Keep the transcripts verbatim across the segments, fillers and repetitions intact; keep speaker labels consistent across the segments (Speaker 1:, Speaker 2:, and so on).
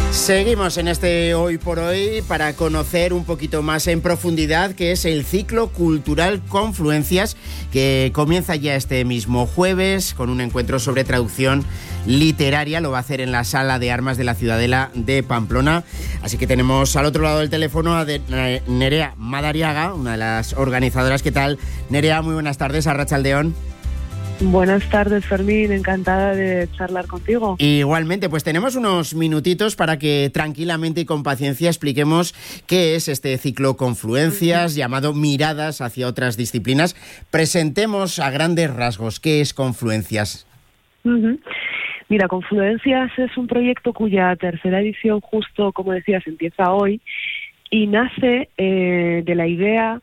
Speaker 1: Seguimos en este Hoy por Hoy para conocer un poquito más en profundidad qué es el ciclo cultural Confluencias, que comienza ya este mismo jueves con un encuentro sobre traducción literaria. Lo va a hacer en la Sala de Armas de la Ciudadela de Pamplona. Así que tenemos al otro lado del teléfono a Nerea Madariaga, una de las organizadoras. ¿Qué tal, Nerea? Muy buenas tardes, arratsaldeon.
Speaker 2: Buenas tardes, Fermín, encantada de charlar contigo.
Speaker 1: Igualmente, pues tenemos unos minutitos para que tranquilamente y con paciencia expliquemos qué es este ciclo Confluencias, uh-huh. llamado Miradas hacia otras disciplinas. Presentemos a grandes rasgos qué es Confluencias.
Speaker 2: Uh-huh. Mira, Confluencias es un proyecto cuya tercera edición, justo como decías, empieza hoy y nace eh, de la idea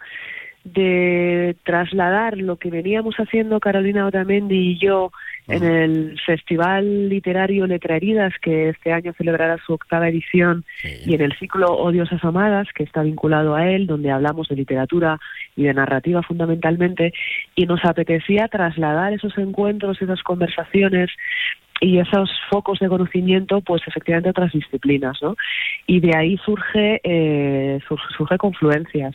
Speaker 2: de trasladar lo que veníamos haciendo Carolina Otamendi y yo en el Festival Literario Letraheridas, que este año celebrará su octava edición, sí. y en el ciclo Odiosas Amadas, que está vinculado a él, donde hablamos de literatura y de narrativa fundamentalmente, y nos apetecía trasladar esos encuentros, esas conversaciones y esos focos de conocimiento, pues efectivamente a otras disciplinas, ¿no? Y de ahí surge, eh, surge Confluencias.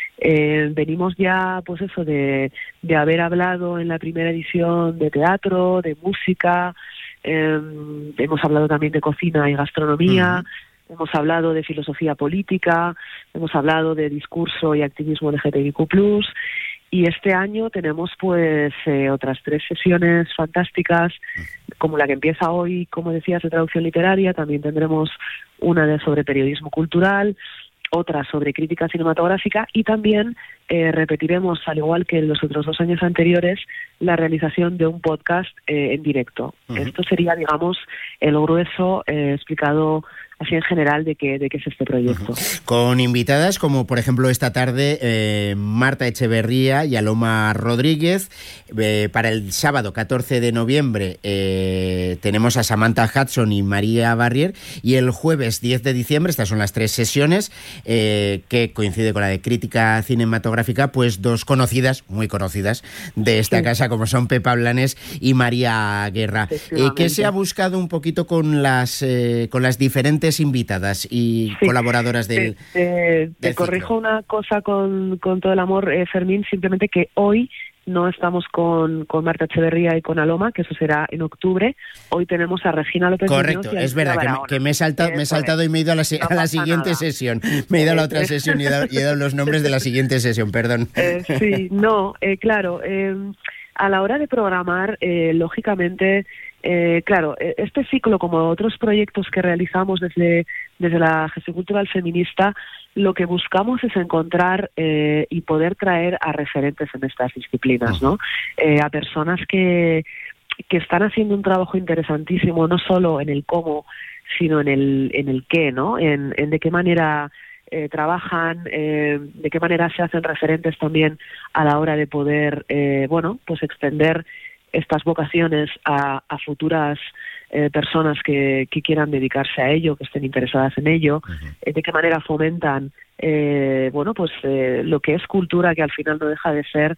Speaker 2: Eh, venimos ya, pues eso, de, de haber hablado en la primera edición de teatro, de música, eh, hemos hablado también de cocina y gastronomía, uh-huh. hemos hablado de filosofía política, hemos hablado de discurso y activismo L G T B I Q plus, y este año tenemos pues eh, otras tres sesiones fantásticas, como la que empieza hoy, como decías, de traducción literaria. También tendremos una de sobre periodismo cultural, otra sobre crítica cinematográfica, y también eh, repetiremos, al igual que en los otros dos años anteriores, la realización de un podcast eh, en directo. Uh-huh. Esto sería, digamos, el grueso eh, explicado así en general de qué de qué es este proyecto.
Speaker 1: Uh-huh. Con invitadas como, por ejemplo, esta tarde eh, Marta Echeverría y Aloma Rodríguez. Eh, para el sábado catorce de noviembre eh, tenemos a Samantha Hudson y María Barrier, y el jueves diez de diciembre, estas son las tres sesiones, eh, que coincide con la de crítica cinematográfica, pues dos conocidas, muy conocidas, de esta sí. casa, como son Pepa Blanes y María Guerra. Eh, ¿Qué se ha buscado un poquito con las, eh, con las diferentes invitadas y sí. colaboradoras del,
Speaker 2: te, te,
Speaker 1: del
Speaker 2: te corrijo una cosa con, con todo el amor, eh, Fermín, simplemente que hoy no estamos con, con Marta Echeverría y con Aloma, que eso será en octubre. Hoy tenemos a Regina López.
Speaker 1: Correcto, es verdad que me, que me he saltado, me he saltado y me he ido a la, no a la siguiente nada. sesión. Me he ido a la otra sesión y he dado, y he dado los nombres de la siguiente sesión, perdón.
Speaker 2: Eh, sí, no, eh, claro, eh, a la hora de programar, eh, lógicamente, Eh, claro, este ciclo, como otros proyectos que realizamos desde, desde la gestión cultural feminista, lo que buscamos es encontrar eh, y poder traer a referentes en estas disciplinas, ¿no? Eh, a personas que, que están haciendo un trabajo interesantísimo, no solo en el cómo, sino en el, en el qué, ¿no? En, en de qué manera eh, trabajan, eh, de qué manera se hacen referentes también a la hora de poder, eh, bueno, pues extender estas vocaciones a, a futuras eh, personas que, que quieran dedicarse a ello, que estén interesadas en ello, uh-huh. eh, de qué manera fomentan eh, bueno pues eh, lo que es cultura, que al final no deja de ser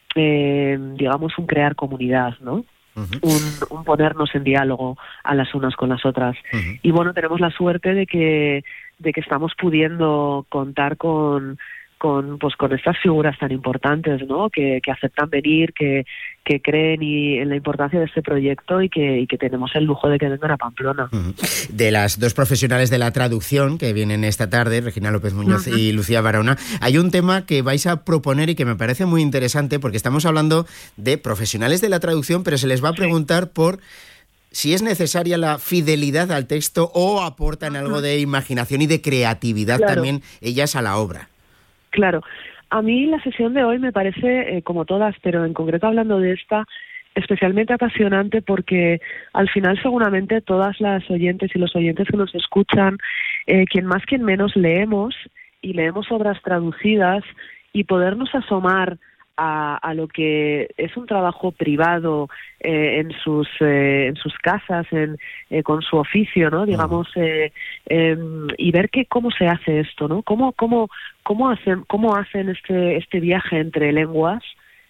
Speaker 2: eh, digamos un crear comunidad, ¿no? Uh-huh. un, un ponernos en diálogo a las unas con las otras. Uh-huh. Y bueno, tenemos la suerte de que de que estamos pudiendo contar con con pues con estas figuras tan importantes, ¿no? Que, que aceptan venir, que, que creen y en la importancia de este proyecto y que, y que tenemos el lujo de que vengan a Pamplona.
Speaker 1: Uh-huh. De las dos profesionales de la traducción que vienen esta tarde, Regina López Muñoz uh-huh. y Lucía Barahona, hay un tema que vais a proponer y que me parece muy interesante, porque estamos hablando de profesionales de la traducción, pero se les va a preguntar sí. por si es necesaria la fidelidad al texto o aportan uh-huh. algo de imaginación y de creatividad claro. también ellas a la obra.
Speaker 2: Claro, a mí la sesión de hoy me parece, eh, como todas, pero en concreto hablando de esta, especialmente apasionante porque al final seguramente todas las oyentes y los oyentes que nos escuchan, eh, quien más quien menos leemos y leemos obras traducidas, y podernos asomar a, a lo que es un trabajo privado eh, en sus eh, en sus casas, en eh, con su oficio, ¿no? Digamos, eh, eh, y ver que cómo se hace esto, ¿no? Cómo cómo cómo hacen cómo hacen este este viaje entre lenguas.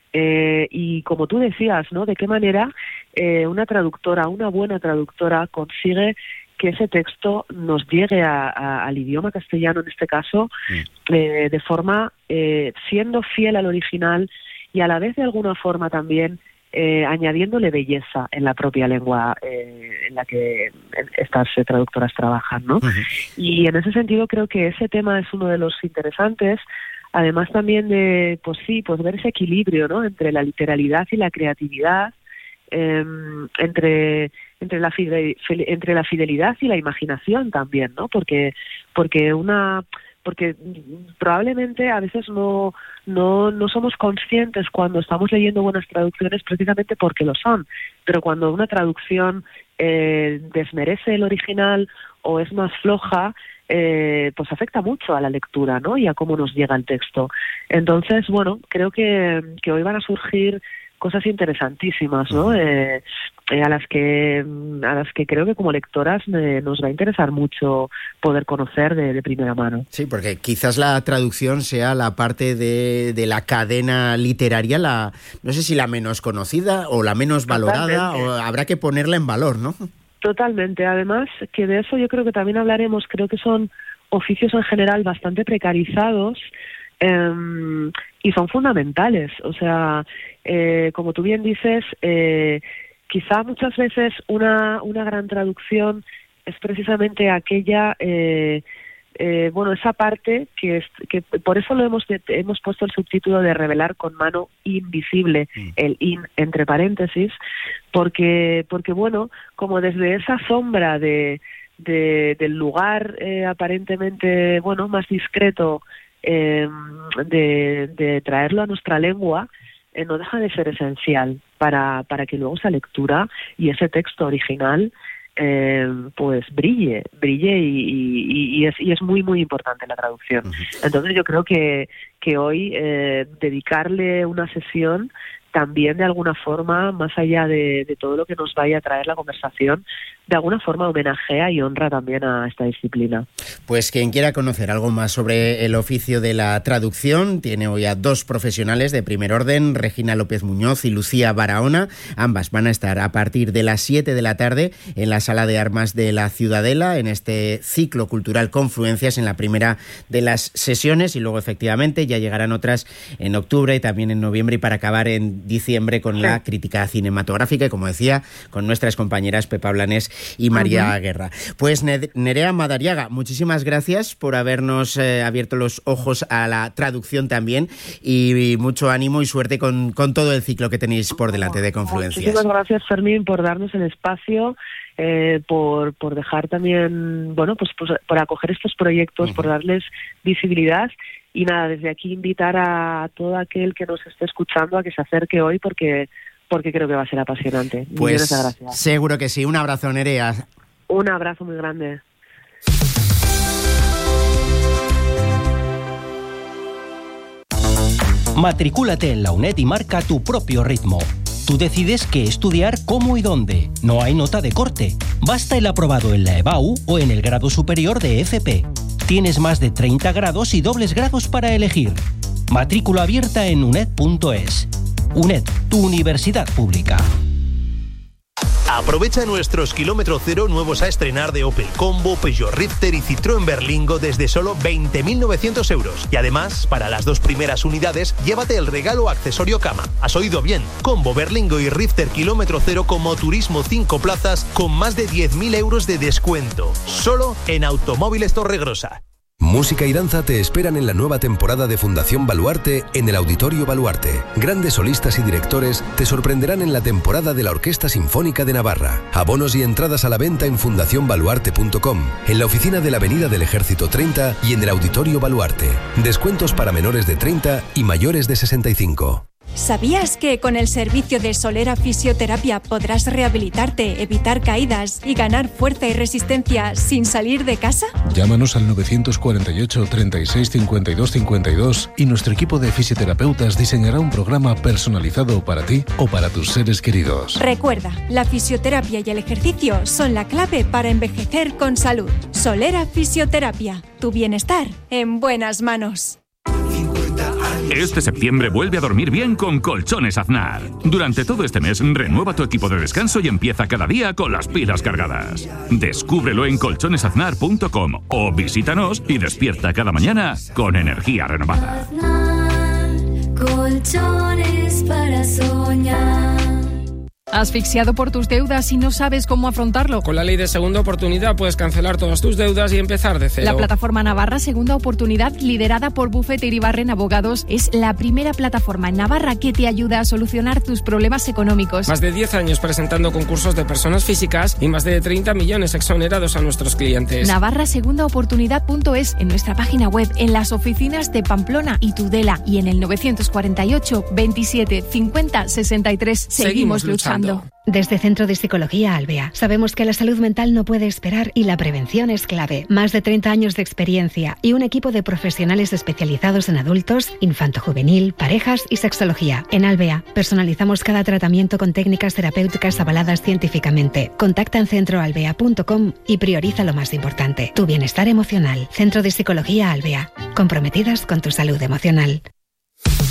Speaker 2: Eh, y como tú decías, ¿no? De qué manera eh, una traductora, una buena traductora consigue que ese texto nos llegue a, a, al idioma castellano, en este caso, eh, de forma, eh, siendo fiel al original y a la vez de alguna forma también eh, añadiéndole belleza en la propia lengua eh, en la que estas eh, traductoras trabajan, ¿no? Uh-huh. Y en ese sentido creo que ese tema es uno de los interesantes, además también de, pues sí, pues ver ese equilibrio, ¿no?, entre la literalidad y la creatividad, eh, entre entre la fide, entre la fidelidad y la imaginación también, ¿no? Porque porque una porque probablemente a veces no no no somos conscientes cuando estamos leyendo buenas traducciones precisamente porque lo son, pero cuando una traducción eh, desmerece el original o es más floja, eh, pues afecta mucho a la lectura, ¿no?, y a cómo nos llega el texto. Entonces, bueno, creo que, que hoy van a surgir cosas interesantísimas, ¿no?, eh, eh, a las que a las que creo que como lectoras me, nos va a interesar mucho poder conocer de, de primera mano.
Speaker 1: Sí, porque quizás la traducción sea la parte de, de la cadena literaria, la no sé si la menos conocida o la menos valorada. Totalmente. O habrá que ponerla en valor, ¿no?
Speaker 2: Totalmente. Además, que de eso yo creo que también hablaremos, creo que son oficios en general bastante precarizados, eh, y son fundamentales. O sea, eh, como tú bien dices, eh, quizá muchas veces una, una gran traducción es precisamente aquella, eh, eh, bueno, esa parte que, es, que por eso lo hemos hemos puesto el subtítulo de revelar con mano invisible, mm. el in entre paréntesis, porque, porque bueno, como desde esa sombra de, de del lugar eh, aparentemente, bueno, más discreto, eh, de, de traerlo a nuestra lengua, eh, no deja de ser esencial para, para que luego esa lectura y ese texto original eh, pues brille, brille y, y, y, es, y es muy, muy importante la traducción. Uh-huh. Entonces yo creo que, que hoy eh, dedicarle una sesión también de alguna forma, más allá de, de todo lo que nos vaya a traer la conversación, de alguna forma homenajea y honra también a esta disciplina.
Speaker 1: Pues quien quiera conocer algo más sobre el oficio de la traducción, tiene hoy a dos profesionales de primer orden, Regina López Muñoz y Lucía Barahona. Ambas van a estar a partir de las siete de la tarde en la Sala de Armas de la Ciudadela, en este ciclo cultural Confluencias, en la primera de las sesiones, y luego efectivamente ya llegarán otras en octubre y también en noviembre, y para acabar en diciembre con sí. la crítica cinematográfica, y como decía, con nuestras compañeras Pepa Blanes y María uh-huh. Guerra. Pues Nerea Madariaga, muchísimas gracias por habernos eh, abierto los ojos a la traducción también, y, y mucho ánimo y suerte con, con todo el ciclo que tenéis por delante de Confluencias.
Speaker 2: Muchísimas gracias, Fermín, por darnos el espacio, eh, por, por dejar también, bueno, pues, pues por acoger estos proyectos, uh-huh. por darles visibilidad. Y nada, desde aquí invitar a todo aquel que nos esté escuchando a que se acerque hoy, porque porque creo que va a ser apasionante.
Speaker 1: Pues
Speaker 2: Millones de gracias.
Speaker 1: Seguro que sí. Un abrazo, Nerea.
Speaker 2: Un abrazo muy grande.
Speaker 3: Matricúlate en la UNED y marca tu propio ritmo. Tú decides qué estudiar, cómo y dónde. No hay nota de corte. Basta el aprobado en la E B A U o en el grado superior de F P. Tienes más de treinta grados y dobles grados para elegir. Matrícula abierta en uned punto es. UNED, tu universidad pública.
Speaker 4: Aprovecha nuestros kilómetro cero nuevos a estrenar de Opel Combo, Peugeot Rifter y Citroën Berlingo desde solo veinte mil novecientos euros. Y además, para las dos primeras unidades, llévate el regalo accesorio cama. ¿Has oído bien? Combo, Berlingo y Rifter kilómetro cero como turismo cinco plazas con más de diez mil euros de descuento. Solo en Automóviles Torregrosa.
Speaker 5: Música y danza te esperan en la nueva temporada de Fundación Baluarte en el Auditorio Baluarte. Grandes solistas y directores te sorprenderán en la temporada de la Orquesta Sinfónica de Navarra. Abonos y entradas a la venta en fundación baluarte punto com, en la oficina de la Avenida del Ejército treinta y en el Auditorio Baluarte. Descuentos para menores de treinta y mayores de sesenta y cinco.
Speaker 6: ¿Sabías que con el servicio de Solera Fisioterapia podrás rehabilitarte, evitar caídas y ganar fuerza y resistencia sin salir de casa?
Speaker 7: Llámanos al novecientos cuarenta y ocho, treinta y seis, cincuenta y dos cincuenta y dos y nuestro equipo de fisioterapeutas diseñará un programa personalizado para ti o para tus seres queridos.
Speaker 6: Recuerda, la fisioterapia y el ejercicio son la clave para envejecer con salud. Solera Fisioterapia, tu bienestar en buenas manos.
Speaker 8: Este septiembre vuelve a dormir bien con Colchones Aznar. Durante todo este mes, renueva tu equipo de descanso y empieza cada día con las pilas cargadas. Descúbrelo en colchones aznar punto com o visítanos y despierta cada mañana con energía renovada.
Speaker 9: Aznar, colchones para soñar.
Speaker 10: ¿Asfixiado por tus deudas y no sabes cómo afrontarlo?
Speaker 11: Con la ley de segunda oportunidad puedes cancelar todas tus deudas y empezar de cero.
Speaker 10: La plataforma Navarra Segunda Oportunidad, liderada por Bufete Iribarren Abogados, es la primera plataforma en Navarra que te ayuda a solucionar tus problemas económicos.
Speaker 11: Más de diez años presentando concursos de personas físicas y más de treinta millones exonerados a nuestros clientes.
Speaker 10: Navarra Segunda Oportunidad punto es, en nuestra página web, en las oficinas de Pamplona y Tudela y en el novecientos cuarenta y ocho, veintisiete, cincuenta, sesenta y tres. Seguimos, Seguimos luchando.
Speaker 12: Desde Centro de Psicología Albea, sabemos que la salud mental no puede esperar y la prevención es clave. Más de treinta años de experiencia y un equipo de profesionales especializados en adultos, infanto-juvenil, parejas y sexología. En Albea, personalizamos cada tratamiento con técnicas terapéuticas avaladas científicamente. Contacta en centro albea punto com y prioriza lo más importante, tu bienestar emocional. Centro de Psicología Albea, comprometidas con tu salud emocional.